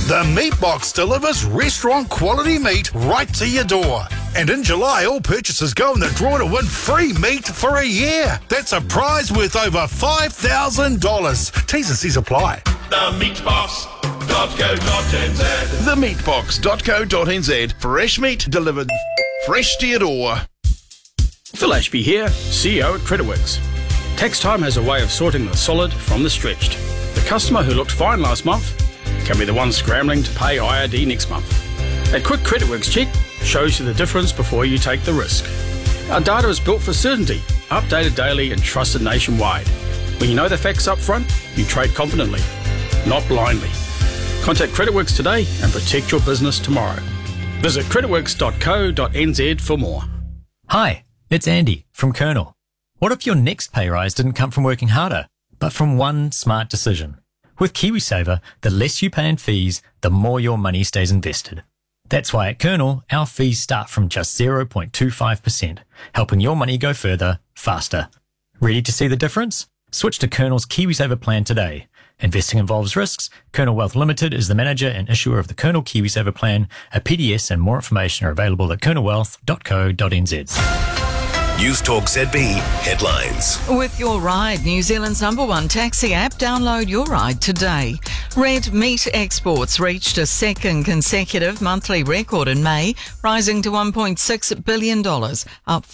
The Meat Box delivers restaurant quality meat right to your door. And in July, all purchases go in the draw to win free meat for a year. That's a prize worth over $5,000. T's and C's apply. TheMeatBox.co.nz. TheMeatBox.co.nz. Fresh meat delivered fresh to your door. Phil Ashby here, CEO at CreditWorks. Tax time has a way of sorting the solid from the stretched. The customer who looked fine last month can be the one scrambling to pay IRD next month. A quick CreditWorks check shows you the difference before you take the risk. Our data is built for certainty, updated daily and trusted nationwide. When you know the facts up front, you trade confidently, not blindly. Contact CreditWorks today and protect your business tomorrow. Visit creditworks.co.nz for more. Hi, it's Andy from Kernel. What if your next pay rise didn't come from working harder, but from one smart decision? With KiwiSaver, the less you pay in fees, the more your money stays invested. That's why at Kernel, our fees start from just 0.25%, helping your money go further, faster. Ready to see the difference? Switch to Kernel's KiwiSaver plan today. Investing involves risks. Kernel Wealth Limited is the manager and issuer of the Kernel KiwiSaver plan. A PDS and more information are available at kernelwealth.co.nz. News Talk ZB headlines. With Your Ride, New Zealand's #1 taxi app, download Your Ride today. Red meat exports reached a second consecutive monthly record in May, rising to $1.6 billion, up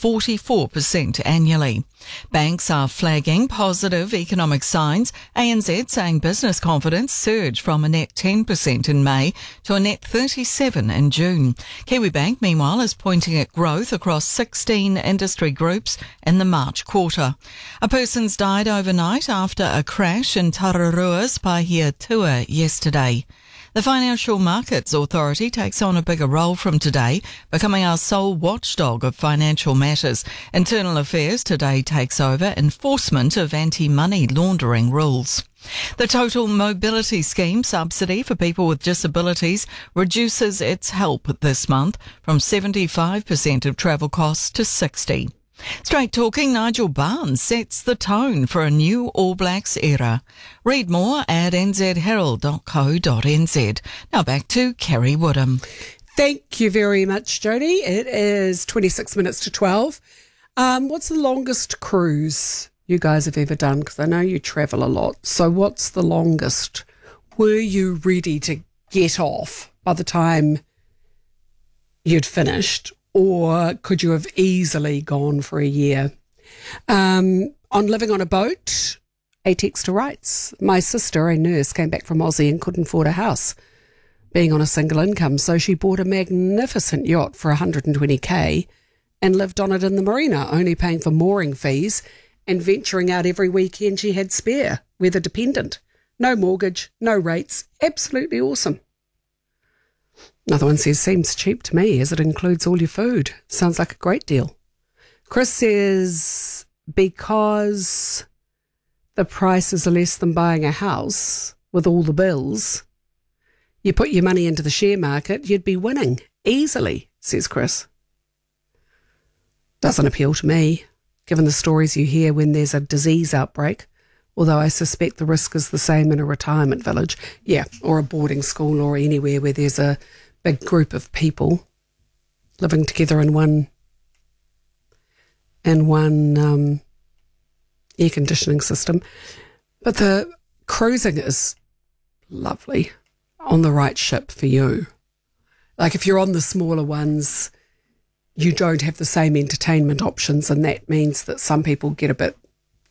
44% annually. Banks are flagging positive economic signs. ANZ saying business confidence surged from a net 10% in May to a net 37% in June. Kiwibank, meanwhile, is pointing at growth across 16 industry groups in the March quarter. A person's died overnight after a crash in Tararua's Pahiatua yesterday. The Financial Markets Authority takes on a bigger role from today, becoming our sole watchdog of financial matters. Internal Affairs today takes over enforcement of anti-money laundering rules. The Total Mobility Scheme subsidy for people with disabilities reduces its help this month from 75% of travel costs to 60%. Straight talking, Nigel Barnes sets the tone for a new All Blacks era. Read more at nzherald.co.nz. Now back to Kerry Woodham. Thank you very much, Jodie. It is 26 minutes to 12. What's the longest cruise you guys have ever done? Because I know you travel a lot. So what's the longest? Were you ready to get off by the time you'd finished? Or could you have easily gone for a year? On living on a boat, a texter writes, my sister, a nurse, came back from Aussie and couldn't afford a house, being on a single income. So she bought a magnificent yacht for 120k and lived on it in the marina, only paying for mooring fees and venturing out every weekend she had spare, weather dependent. No mortgage, no rates, absolutely awesome. Another one says, seems cheap to me as it includes all your food. Sounds like a great deal. Chris says, because the prices are less than buying a house with all the bills, you put your money into the share market, you'd be winning easily, says Chris. Doesn't appeal to me, given the stories you hear when there's a disease outbreak, although I suspect the risk is the same in a retirement village, or a boarding school or anywhere where there's a big group of people living together in one air conditioning system. But the cruising is lovely on the right ship for you. Like if you're on the smaller ones, you don't have the same entertainment options, and that means that some people get a bit